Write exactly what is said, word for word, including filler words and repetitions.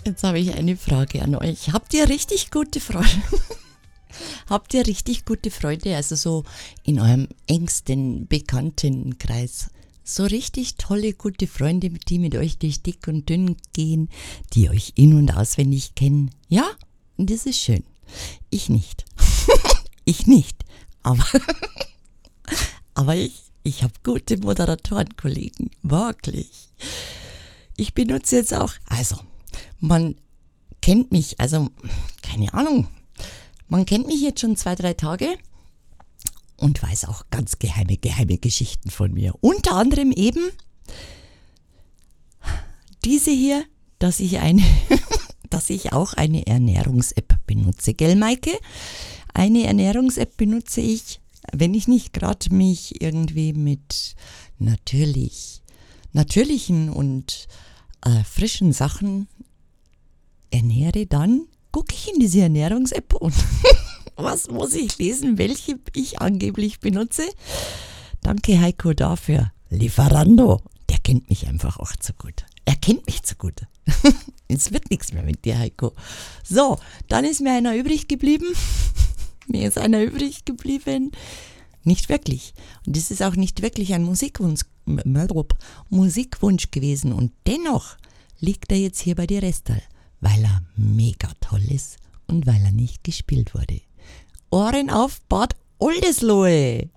Jetzt habe ich eine Frage an euch. Habt ihr richtig gute Freunde? Habt ihr richtig gute Freunde, also so in eurem engsten Bekanntenkreis? So richtig tolle, gute Freunde, die mit euch durch dick und dünn gehen, die euch in- und auswendig kennen? Ja, und das ist schön. Ich nicht. Ich nicht. Aber, aber ich, ich habe gute Moderatorenkollegen. Wirklich. Ich benutze jetzt auch, also, man kennt mich, also, keine Ahnung, man kennt mich jetzt schon zwei, drei Tage und weiß auch ganz geheime, geheime Geschichten von mir. Unter anderem eben diese hier, dass ich eine, dass ich auch eine Ernährungs-App benutze. Gell, Maike? Eine Ernährungs-App benutze ich, wenn ich nicht gerade mich irgendwie mit natürlich, natürlichen und äh, frischen Sachen ernähre, dann gucke ich in diese Ernährungs-App und was muss ich lesen, welche ich angeblich benutze. Danke Heiko dafür. Lieferando, der kennt mich einfach auch zu gut. Er kennt mich zu gut. Es wird nichts mehr mit dir, Heiko. So, dann ist mir einer übrig geblieben. Mir ist einer übrig geblieben. Nicht wirklich. Und das ist auch nicht wirklich ein Musikwunsch, Musikwunsch gewesen. Und dennoch liegt er jetzt hier bei dir, Restal, weil er mega toll ist und weil er nicht gespielt wurde. Ohren auf, Bad Oldesloe!